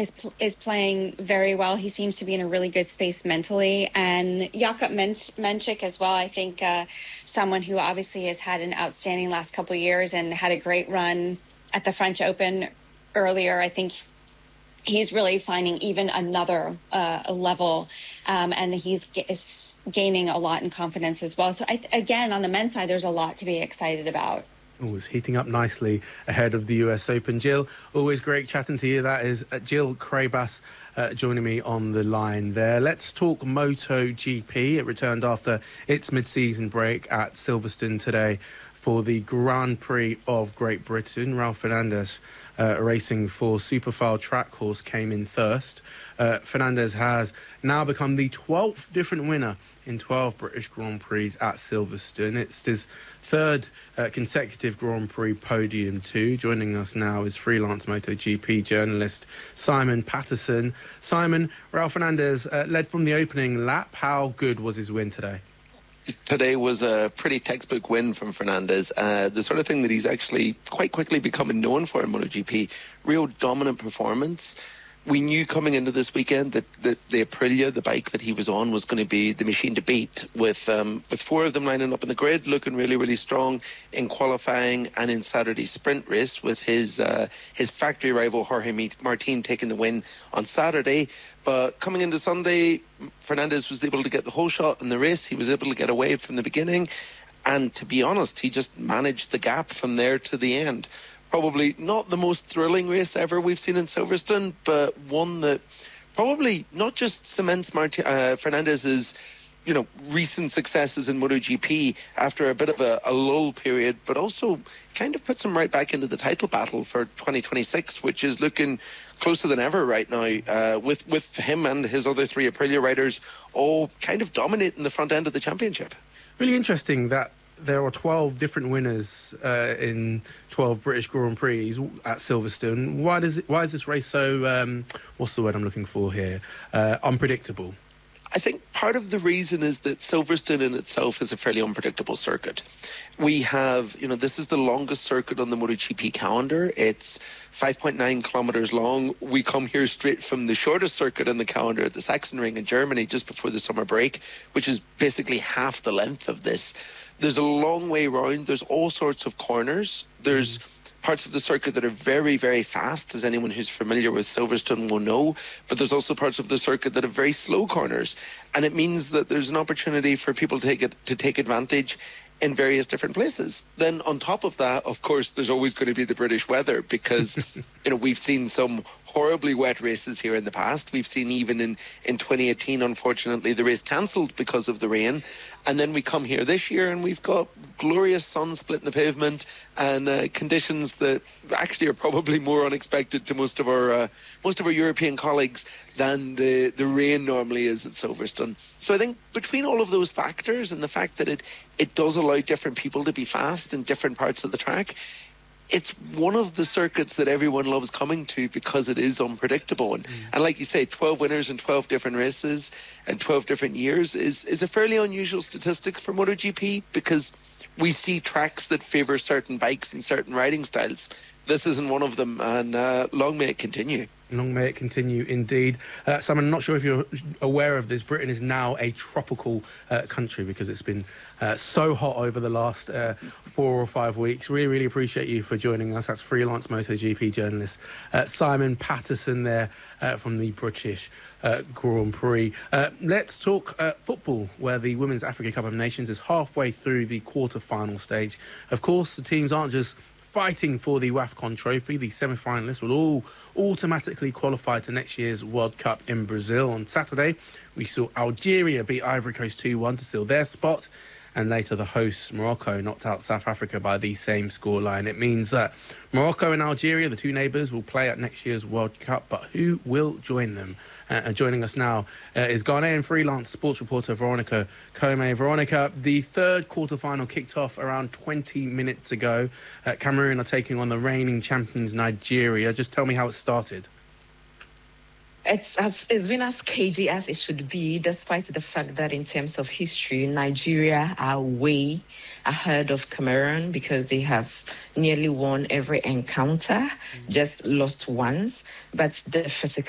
is playing very well. He seems to be in a really good space mentally. And Jakub Menchik as well, I think someone who obviously has had an outstanding last couple of years and had a great run at the French Open earlier. I think he's really finding even another level, and he's gaining a lot in confidence as well. So again, on the men's side, there's a lot to be excited about. Always heating up nicely ahead of the US Open. Jill, always great chatting to you. That is Jill Craybas joining me on the line there. Let's talk MotoGP. It returned after its mid-season break at Silverstone today for the Grand Prix of Great Britain. Raul Fernandez, racing for Superfile Track Horse, came in first. Fernandez has now become the 12th different winner in 12 British Grand Prix at Silverstone. It's his third consecutive Grand Prix podium too. Joining us now is freelance MotoGP journalist Simon Patterson. Simon, Raul Fernandez led from the opening lap. How good was his win today? Today was a pretty textbook win from Fernandez. The sort of thing that he's actually quite quickly becoming known for in MotoGP. Real dominant performance. We knew coming into this weekend that the Aprilia, the bike that he was on, was going to be the machine to beat, with four of them lining up in the grid, looking really, really strong in qualifying and in Saturday's sprint race, with his factory rival Jorge Martin taking the win on Saturday. But coming into Sunday, Fernandez was able to get the whole shot in the race. He was able to get away from the beginning. And to be honest, he just managed the gap from there to the end. Probably not the most thrilling race ever we've seen in Silverstone, but one that probably not just cements Fernandez's, recent successes in MotoGP after a bit of a lull period, but also kind of puts him right back into the title battle for 2026, which is looking closer than ever right now, with him and his other three Aprilia riders all kind of dominating the front end of the championship. Really interesting that there are 12 different winners in 12 British Grand Prix at Silverstone. Why is this race so, what's the word I'm looking for here, unpredictable? I think part of the reason is that Silverstone in itself is a fairly unpredictable circuit. We have, this is the longest circuit on the MotoGP calendar. It's 5.9 kilometres long. We come here straight from the shortest circuit in the calendar at the Sachsenring in Germany just before the summer break, which is basically half the length of this. There's a long way round. There's all sorts of corners. There's parts of the circuit that are very, very fast, as anyone who's familiar with Silverstone will know. But there's also parts of the circuit that are very slow corners. And it means that there's an opportunity for people to take advantage in various different places. Then on top of that, of course, there's always going to be the British weather, because, we've seen some horribly wet races here in the past. We've seen even in 2018, unfortunately, the race cancelled because of the rain. And then we come here this year and we've got glorious sun splitting the pavement and conditions that actually are probably more unexpected to most of our European colleagues than the rain normally is at Silverstone. So I think between all of those factors and the fact that it does allow different people to be fast in different parts of the track, it's one of the circuits that everyone loves coming to because it is unpredictable. And like you say, 12 winners in 12 different races and 12 different years is a fairly unusual statistic for MotoGP, because we see tracks that favour certain bikes and certain riding styles. This isn't one of them, and long may it continue. Long may it continue, indeed. Simon, I'm not sure if you're aware of this. Britain is now a tropical country because it's been so hot over the last 4 or 5 weeks. Really, really appreciate you for joining us. That's freelance MotoGP journalist Simon Patterson there from the British Grand Prix. Let's talk football, where the Women's Africa Cup of Nations is halfway through the quarter-final stage. Of course, the teams aren't just fighting for the WAFCON trophy. The semi-finalists will all automatically qualify to next year's World Cup in Brazil. On Saturday, we saw Algeria beat Ivory Coast 2-1 to seal their spot, and later the hosts, Morocco, knocked out South Africa by the same scoreline. It means that Morocco and Algeria, the two neighbours, will play at next year's World Cup, but who will join them? And joining us now is Ghanaian freelance sports reporter Veronica Kome. Veronica, the third quarter-final kicked off around 20 minutes ago. Cameroon are taking on the reigning champions Nigeria. Just tell me how it started. It's been as cagey as it should be, despite the fact that in terms of history, Nigeria are way ahead of Cameroon because they have nearly won every encounter, just lost once. But the